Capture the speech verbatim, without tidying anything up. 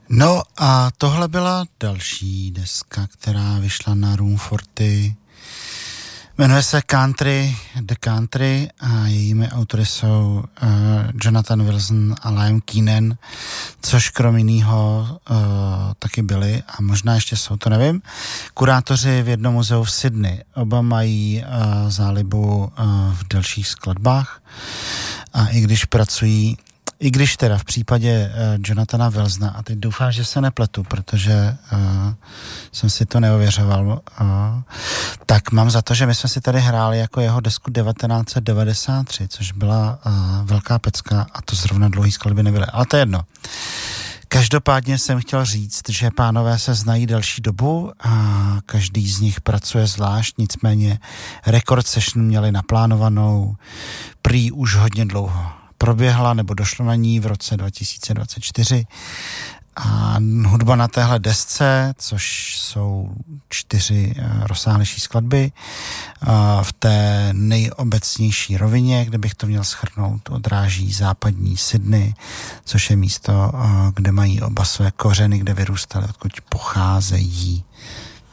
No a tohle byla další deska, která vyšla na Room čtyřicet. Jmenuje se Country, The Country a jejími autory jsou uh, Jonathan Wilson a Liam Keenan, což krom jinýho uh, taky byli a možná ještě jsou, to nevím, kurátoři v jednom muzeu v Sydney. Oba mají uh, zálibu uh, v delších skladbách a i když pracují I když teda v případě uh, Jonathana Wilsona, a teď doufám, že se nepletu, protože uh, jsem si to neověřoval, uh, tak mám za to, že my jsme si tady hráli jako jeho desku devatenáct set devadesát tři, což byla uh, velká pecka a to zrovna dlouhý skladby nebyly. Ale to je jedno. Každopádně jsem chtěl říct, že pánové se znají delší dobu a každý z nich pracuje zvlášť, nicméně record session měli naplánovanou prý už hodně dlouho. Proběhla nebo došlo na ní v roce dva tisíce dvacet čtyři a hudba na téhle desce, což jsou čtyři rozsáhlejší skladby, v té nejobecnější rovině, kde bych to měl shrnout, odráží západní Sydney, což je místo, kde mají oba své kořeny, kde vyrůstali, odkud pocházejí.